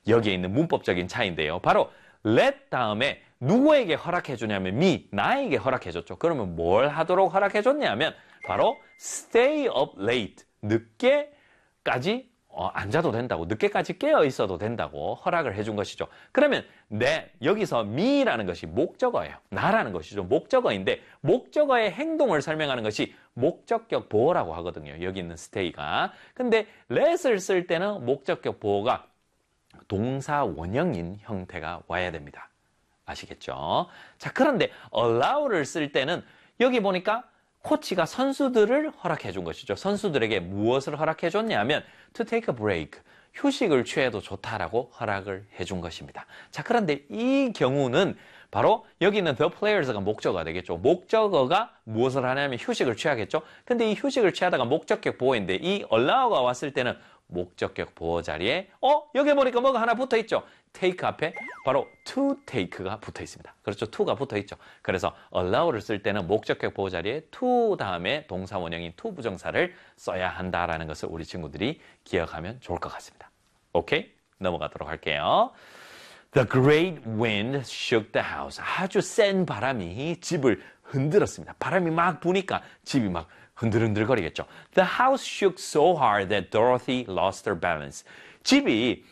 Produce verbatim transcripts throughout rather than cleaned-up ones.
여기에 있는 문법적인 차이인데요. 바로 let 다음에 누구에게 허락해 주냐면 me, 나에게 허락해 줬죠. 그러면 뭘 하도록 허락해 줬냐면 바로 stay up late, 늦게까지 어, 앉아도 된다고, 늦게까지 깨어 있어도 된다고 허락을 해준 것이죠. 그러면 내 여기서 me라는 것이 목적어예요. 나라는 것이죠. 목적어인데 목적어의 행동을 설명하는 것이 목적격 보어라고 하거든요. 여기 있는 stay가. 근데 let을 쓸 때는 목적격 보어가 동사 원형인 형태가 와야 됩니다. 아시겠죠? 자, 그런데 allow를 쓸 때는 여기 보니까 코치가 선수들을 허락해 준 것이죠. 선수들에게 무엇을 허락해 줬냐면 to take a break, 휴식을 취해도 좋다라고 허락을 해준 것입니다. 자, 그런데 이 경우는 바로 여기 있는 the players가 목적어가 되겠죠. 목적어가 무엇을 하냐면 휴식을 취하겠죠. 근데 이 휴식을 취하다가 목적격 보어인데 이 allow가 왔을 때는 목적격 보어 자리에 어? 여기 보니까 뭐가 하나 붙어 있죠. take 앞에 바로 to take가 붙어 있습니다. 그렇죠. to가 붙어 있죠. 그래서 allow를 쓸 때는 목적격 보어 자리에 to 다음에 동사 원형인 to 부정사를 써야 한다라는 것을 우리 친구들이 기억하면 좋을 것 같습니다. 오케이? 넘어가도록 할게요. The great wind shook the house. 아주 센 바람이 집을 흔들었습니다. 바람이 막 부니까 집이 막 흔들흔들거리겠죠. The house shook so hard that Dorothy lost her balance. 집이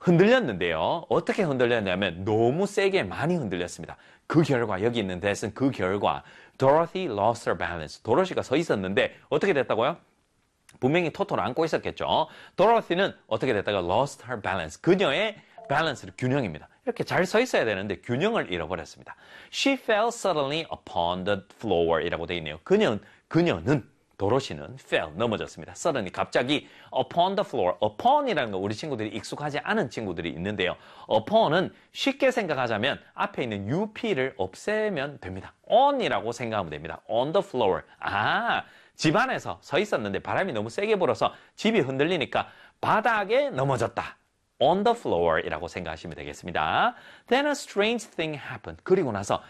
흔들렸는데요. 어떻게 흔들렸냐면 너무 세게 많이 흔들렸습니다. 그 결과 여기 있는 that은 그 결과 Dorothy lost her balance. 도로시가 서 있었는데 어떻게 됐다고요? 분명히 토토를 안고 있었겠죠. 도로시는 어떻게 됐다가 lost her balance. 그녀의 balance를 균형입니다. 이렇게 잘 서 있어야 되는데 균형을 잃어버렸습니다. She fell suddenly upon the floor 이라고 되어 있네요. 그녀는, 그녀는 도로시는 fell, 넘어졌습니다. suddenly, 갑자기 upon the floor, upon이라는 거 우리 친구들이 익숙하지 않은 친구들이 있는데요. upon은 쉽게 생각하자면 앞에 있는 up를 없애면 됩니다. on이라고 생각하면 됩니다. on the floor. 아, 집 안에서 서 있었는데 바람이 너무 세게 불어서 집이 흔들리니까 바닥에 넘어졌다. on the floor 이라고 생각하시면 되겠습니다. Then a strange thing happened. 그리고 나서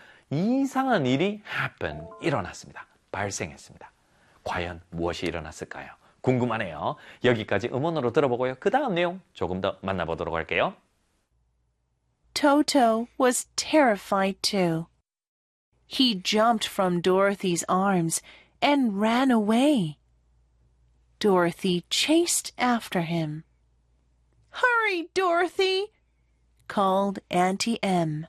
이상한 일이 happen, 일어났습니다. 발생했습니다. 과연 무엇이 일어났을까요? 궁금하네요. 여기까지 음원으로 들어보고요. 그 다음 내용 조금 더 만나보도록 할게요. Toto was terrified too. He jumped from Dorothy's arms and ran away. Dorothy chased after him. Hurry, Dorothy! called Auntie Em.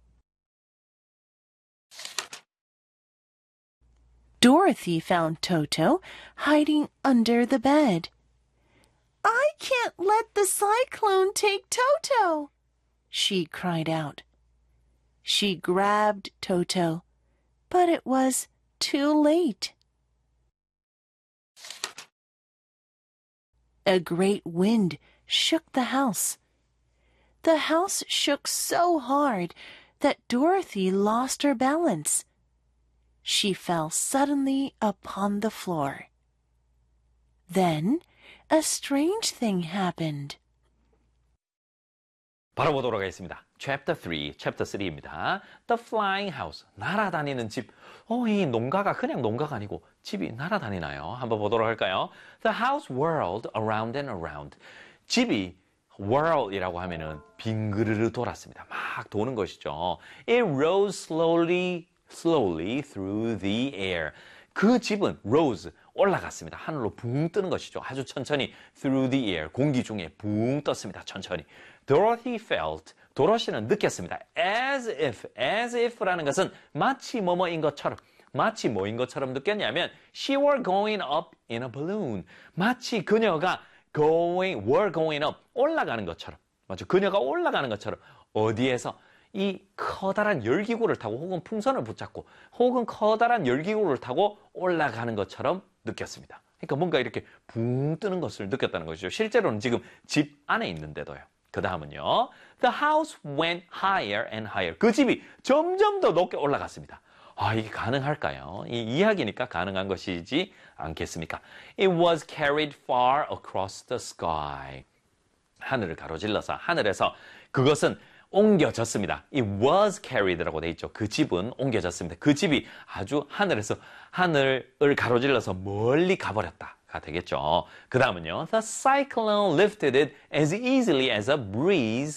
Dorothy found Toto hiding under the bed. I can't let the cyclone take Toto, she cried out. She grabbed Toto, but it was too late. A great wind shook the house. The house shook so hard that Dorothy lost her balance. She fell suddenly upon the floor. Then a strange thing happened. 바로 보도록 하겠습니다. Chapter three, Chapter three입니다. The Flying House, 날아다니는 집. 어, 이 농가가 그냥 농가가 아니고 집이 날아다니나요? 한번 보도록 할까요? The house whirled around and around. 집이 whirl이라고 하면은 빙그르르 돌았습니다. 막 도는 것이죠. It rose slowly, slowly through the air. 그 집은 rose, 올라갔습니다. 하늘로 붕 뜨는 것이죠. 아주 천천히 through the air, 공기 중에 붕 떴습니다. 천천히. Dorothy felt, 도로시는 느꼈습니다. As if, as if라는 것은 마치 뭐뭐인 것처럼, 마치 뭐인 것처럼 느꼈냐면 she were going up in a balloon. 마치 그녀가 going, were going up, 올라가는 것처럼. 맞죠? 그녀가 올라가는 것처럼 어디에서 이 커다란 열기구를 타고 혹은 풍선을 붙잡고 혹은 커다란 열기구를 타고 올라가는 것처럼 느꼈습니다. 그러니까 뭔가 이렇게 붕 뜨는 것을 느꼈다는 것이죠. 실제로는 지금 집 안에 있는데도요. 그 다음은요. The house went higher and higher. 그 집이 점점 더 높게 올라갔습니다. 아, 이게 가능할까요? 이 이야기니까 가능한 것이지 않겠습니까? It was carried far across the sky. 하늘을 가로질러서 하늘에서 그것은 옮겨졌습니다. It was carried라고 돼 있죠. 그 집은 옮겨졌습니다. 그 집이 아주 하늘에서 하늘을 가로질러서 멀리 가버렸다가 되겠죠. 그 다음은요. The cyclone lifted it as easily as a breeze